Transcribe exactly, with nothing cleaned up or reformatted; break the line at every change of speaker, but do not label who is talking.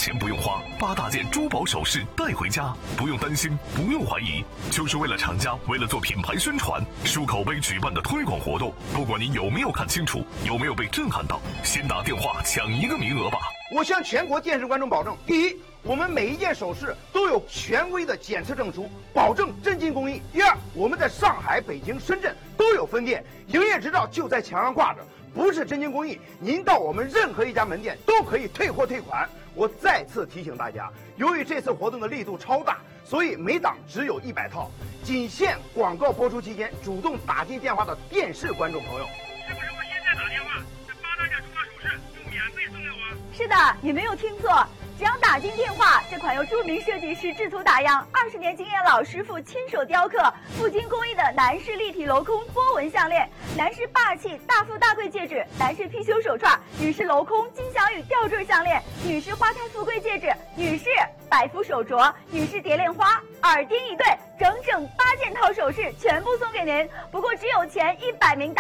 钱不用花，八大件珠宝首饰带回家，不用担心，不用怀疑，就是为了厂家，为了做品牌宣传、输口碑举办的推广活动。不管你有没有看清楚，有没有被震撼到，先打电话抢一个名额吧。
我向全国电视观众保证：第一，我们每一件首饰都有权威的检测证书，保证真金工艺；第二，我们在上海、北京、深圳都有分店，营业执照就在墙上挂着，不是真金工艺，您到我们任何一家门店都可以退货退款。我再次提醒大家，由于这次活动的力度超大，所以每档只有一百套，仅限广告播出期间主动打进电话的电视观众朋友。
是不是我现在打电话，这八大件珠宝首饰就免费送给我？
是的，你没有听错，只要打进电话，这款由著名设计师制图打样、二十年经验老师傅亲手雕刻、富金工艺的男士立体镂空波纹项链、男士霸气大富大贵戒指、男士貔貅手串、女士镂空金镶玉吊坠项链、女士花开富贵戒指、女士百福手镯、女士蝶恋花、耳钉一对，整整八件套首饰全部送给您。不过只有前一百名打